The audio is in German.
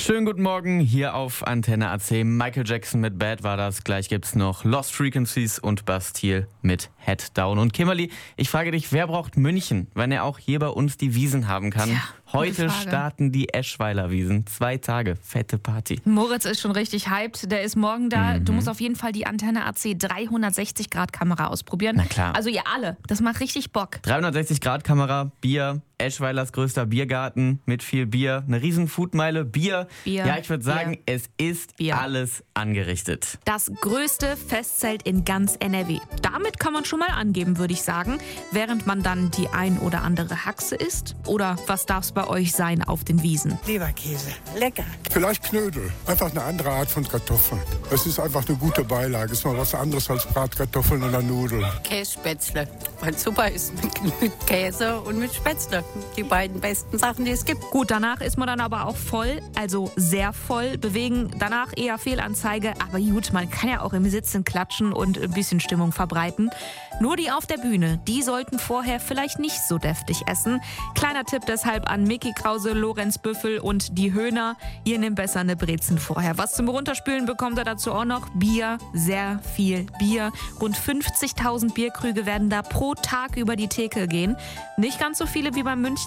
Schönen guten Morgen hier auf Antenne AC. Michael Jackson mit Bad war das. Gleich gibt's noch Lost Frequencies und Bastille mit Head Down. Und Kimberly, ich frage dich, wer braucht München, wenn er auch hier bei uns die Wiesn haben kann? Tja, heute starten die Eschweiler Wiesn. 2 Tage, fette Party. Moritz ist schon richtig hyped. Der ist morgen da. Du musst auf jeden Fall die Antenne AC 360-Grad-Kamera ausprobieren. Na klar. Also ihr alle. Das macht richtig Bock. 360-Grad-Kamera, Bier, Eschweilers größter Biergarten mit viel Bier, eine riesen Foodmeile, Bier. Ja, ich würde sagen, es ist alles angerichtet. Das größte Festzelt in ganz NRW. Damit kann man schon mal angeben, würde ich sagen. Während man dann die ein oder andere Haxe isst. Oder was darf es bei euch sein auf den Wiesen? Leberkäse, lecker. Vielleicht Knödel, einfach eine andere Art von Kartoffeln. Es ist einfach eine gute Beilage, ist mal was anderes als Bratkartoffeln oder Nudeln. Kässpätzle, weil super ist mit Käse und mit Spätzle. Die beiden besten Sachen, die es gibt. Gut, danach ist man dann aber auch voll, also sehr voll. Bewegen danach eher Fehlanzeige. Aber gut, man kann ja auch im Sitzen klatschen und ein bisschen Stimmung verbreiten. Nur die auf der Bühne, die sollten vorher vielleicht nicht so deftig essen. Kleiner Tipp deshalb an Micky Krause, Lorenz Büffel und die Höhner. Ihr nehmt besser eine Brezen vorher. Was zum Runterspülen bekommt ihr dazu auch noch? Bier, sehr viel Bier. Rund 50.000 Bierkrüge werden da pro Tag über die Theke gehen. Nicht ganz so viele wie beim